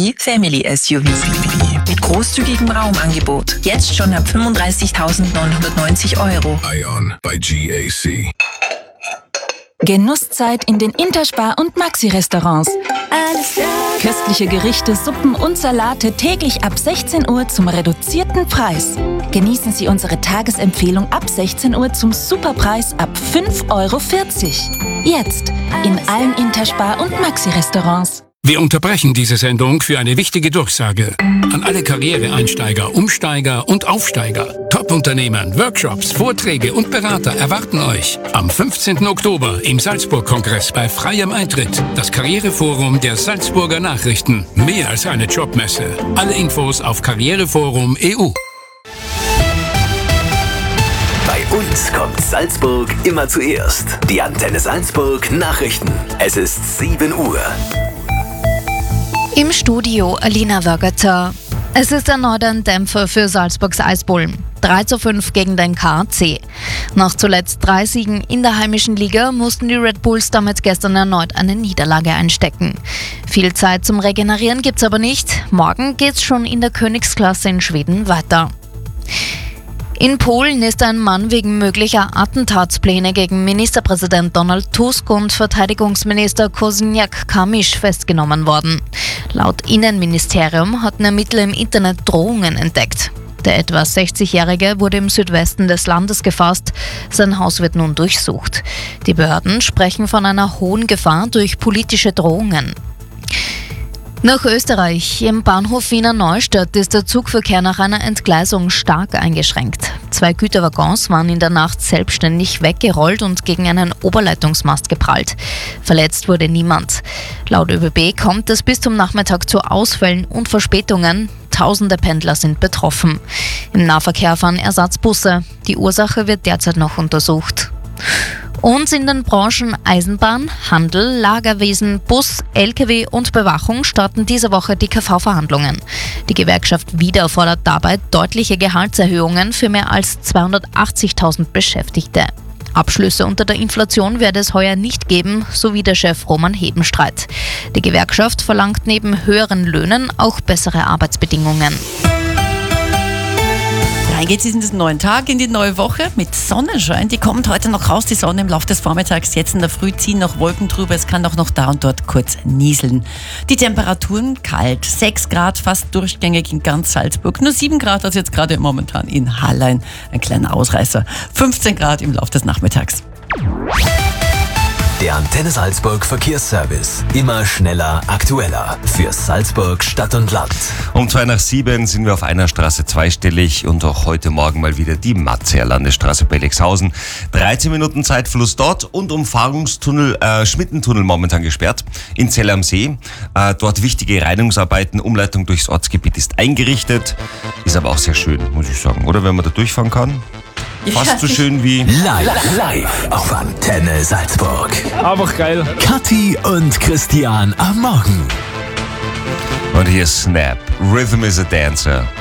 Family SUV. Mit großzügigem Raumangebot. Jetzt schon ab 35.990 €. Ion bei GAC. Genusszeit in den Interspar- und Maxi-Restaurants. Alles klar. Köstliche Gerichte, Suppen und Salate täglich ab 16 Uhr zum reduzierten Preis. Genießen Sie unsere Tagesempfehlung ab 16 Uhr zum Superpreis ab 5,40 €. Jetzt in allen Interspar- und Maxi-Restaurants. Wir unterbrechen diese Sendung für eine wichtige Durchsage. An alle Karriereeinsteiger, Umsteiger und Aufsteiger. Top-Unternehmen, Workshops, Vorträge und Berater erwarten euch am 15. Oktober im Salzburg-Kongress bei freiem Eintritt. Das Karriereforum der Salzburger Nachrichten. Mehr als eine Jobmesse. Alle Infos auf Karriereforum.eu. Bei uns kommt Salzburg immer zuerst. Die Antenne Salzburg Nachrichten. Es ist 7 Uhr. Im Studio Alina Wögerter. Es ist erneut ein Dämpfer für Salzburgs Eisbullen. 3:5 gegen den KAC. Nach zuletzt 3 Siegen in der heimischen Liga mussten die Red Bulls damit gestern erneut eine Niederlage einstecken. Viel Zeit zum Regenerieren gibt's aber nicht. Morgen geht's schon in der Königsklasse in Schweden weiter. In Polen ist ein Mann wegen möglicher Attentatspläne gegen Ministerpräsident Donald Tusk und Verteidigungsminister Kosiniak-Kamysz festgenommen worden. Laut Innenministerium hatten Ermittler im Internet Drohungen entdeckt. Der etwa 60-Jährige wurde im Südwesten des Landes gefasst. Sein Haus wird nun durchsucht. Die Behörden sprechen von einer hohen Gefahr durch politische Drohungen. Nach Österreich. Im Bahnhof Wiener Neustadt ist der Zugverkehr nach einer Entgleisung stark eingeschränkt. 2 Güterwaggons waren in der Nacht selbstständig weggerollt und gegen einen Oberleitungsmast geprallt. Verletzt wurde niemand. Laut ÖBB kommt es bis zum Nachmittag zu Ausfällen und Verspätungen. Tausende Pendler sind betroffen. Im Nahverkehr fahren Ersatzbusse. Die Ursache wird derzeit noch untersucht. Und in den Branchen Eisenbahn, Handel, Lagerwesen, Bus, Lkw und Bewachung starten diese Woche die KV-Verhandlungen. Die Gewerkschaft Wieder fordert dabei deutliche Gehaltserhöhungen für mehr als 280.000 Beschäftigte. Abschlüsse unter der Inflation werde es heuer nicht geben, so wie der Chef Roman Hebenstreit. Die Gewerkschaft verlangt neben höheren Löhnen auch bessere Arbeitsbedingungen. Rein geht's in diesen neuen Tag, in die neue Woche mit Sonnenschein. Die kommt heute noch raus, die Sonne im Laufe des Vormittags. Jetzt in der Früh ziehen noch Wolken drüber. Es kann auch noch da und dort kurz nieseln. Die Temperaturen kalt. 6 Grad fast durchgängig in ganz Salzburg. Nur 7 Grad, also jetzt gerade momentan in Hallein. Ein kleiner Ausreißer. 15 Grad im Laufe des Nachmittags. Der Antenne Salzburg Verkehrsservice. Immer schneller, aktueller. Für Salzburg Stadt und Land. Um 7:02 sind wir auf einer Straße zweistellig und auch heute Morgen mal wieder die Matzeer Landesstraße Bellixhausen. 13 Minuten Zeitfluss dort und Umfahrungstunnel, Schmittentunnel momentan gesperrt. In Zell am See. Dort wichtige Reinigungsarbeiten, Umleitung durchs Ortsgebiet ist eingerichtet. Ist aber auch sehr schön, muss ich sagen. Oder wenn man da durchfahren kann? Fast so schön wie Live auf Antenne Salzburg. Einfach geil. Kathi und Christian am Morgen. Und hier ist Snap. Rhythm is a Dancer.